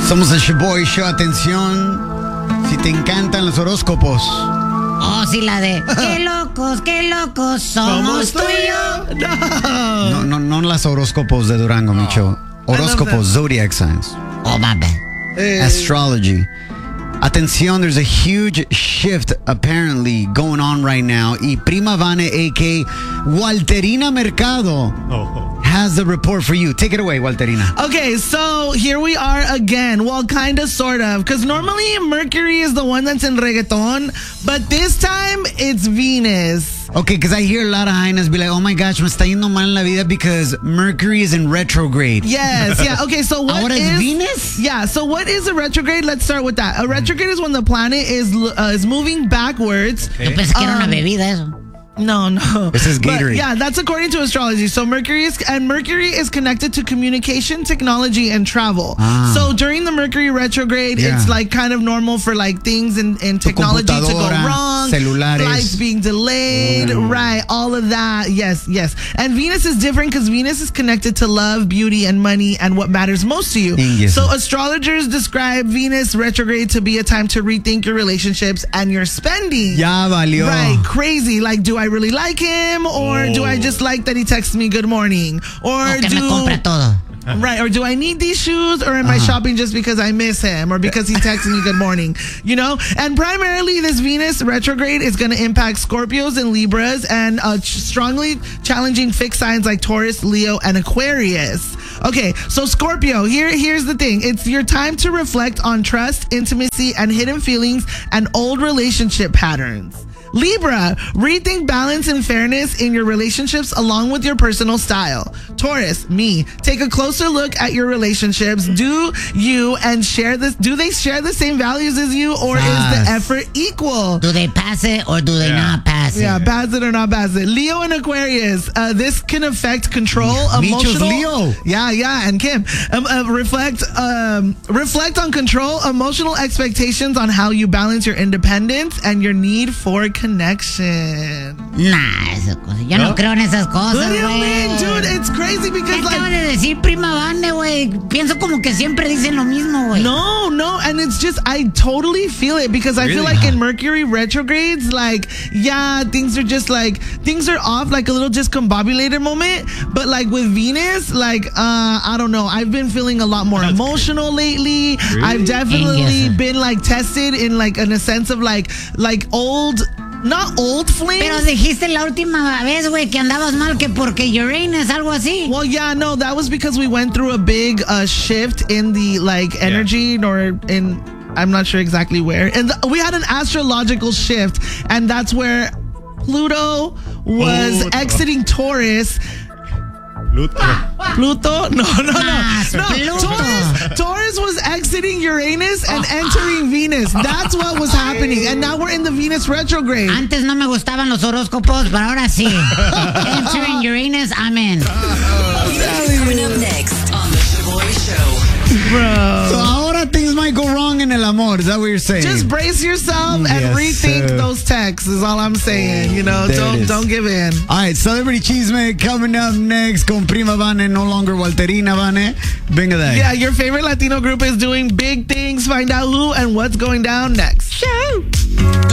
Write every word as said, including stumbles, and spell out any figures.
Somos el Shaboy Show. Atención, si te encantan los horóscopos. Oh, sí, la de qué locos, qué locos somos tú y yo. No, no, no, no las horóscopos de Durango, Oh. Micho. Horóscopos, zodiac signs. Oh, mame. Hey. Astrology. Atención, there's a huge shift apparently going on right now. Y Prima Vane, a k a. Walterina Mercado, Oh. has the report for you. Take it away, Walterina. Okay, so here we are again. Well, kind of, sort of. Because normally Mercury is the one that's in reggaeton. But this time, it's Venus. Okay, because I hear a lot of hyenas be like, oh my gosh, me está yendo mal en la vida because Mercury is in retrograde. Yes, yeah. Okay, so what Ahora es is... Venus? Yeah, so what is a retrograde? Let's start with that. A retrograde is when the planet is uh, is moving backwards. Yo pensé que era una Um, bebida eso. No, no. This is But, Gatorade. yeah, that's according to astrology. So Mercury is and Mercury is connected to communication, technology, and travel. Ah. So during the Mercury retrograde, Yeah. it's like kind of normal for like things in, in technology to go computadora, wrong, celulares. flights being delayed, Mm. right? All of that. Yes, yes. And Venus is different because Venus is connected to love, beauty, and money, and what matters most to you. Yes. So astrologers describe Venus retrograde to be a time to rethink your relationships and your spending. Ya valió. Right, crazy. Like, do I really like him, or do I just like that he texts me good morning, or O que do me compra todo. right, or do I need these shoes, or am I shopping just because I miss him, or because he texts me good morning? You know, and primarily this Venus retrograde is going to impact Scorpios and Libras, and uh, ch- strongly challenging fixed signs like Taurus, Leo, and Aquarius. Okay, so Scorpio, here here's the thing. It's your time to reflect on trust, intimacy, and hidden feelings and old relationship patterns. Libra, rethink balance and fairness in your relationships along with your personal style. Taurus, me, take a closer look at your relationships. Do you and share this? Do they share the same values as you, or is Yes. the effort equal? Do they pass it or do they not pass it? Yeah, pass it or not pass it. Leo and Aquarius, uh, this can affect control, Micho's emotional. Leo. Yeah, yeah, and Kim, um, uh, reflect, um, reflect on control, emotional expectations on how you balance your independence and your need for connection. Nah, esas cosas. Yo no, ¿No? creo en esas cosas, What do you mean, güey. dude? It's crazy ¿Qué because acaba like. de decir Prima Bande, güey? Pienso como que siempre dicen lo mismo, güey. No, no, and it's just I totally feel it because I feel Really? like in Mercury retrogrades, like yeah, things are just like things are off, like a little discombobulated moment. But like with Venus, like uh, I don't know, I've been feeling a lot more emotional lately. I've definitely Yes. been like tested in like in a sense of like like old. Not old flames. Pero dijiste la última vez, güey, que andabas mal que porque Uranus, algo así. Well, yeah, no, that was because we went through a big uh, shift in the like energy, or in I'm not sure exactly where, and th- we had an astrological shift, and that's where Pluto was Pluto. exiting Taurus. Pluto. Pluto? No, no, no. Mas, no. Pluto. Taurus, Taurus was exiting Uranus and entering Venus. That's what was happening. And now we're in the Venus retrograde. Antes no me gustaban los horóscopos, pero ahora sí. Entering Uranus, I'm in. Coming up next on the Shaboy Show. Bro. So ahora things might go wrong in el amor. Is that what you're saying? Just brace yourself and Yes, rethink sir. those texts is all I'm saying. You know, There it don't is. don't give in. All right, Celebrity Chisme coming up next con Prima Vane, no longer Walterina Vane. Venga de ahí. Yeah, your favorite Latino group is doing big things. Find out who and what's going down next. Show.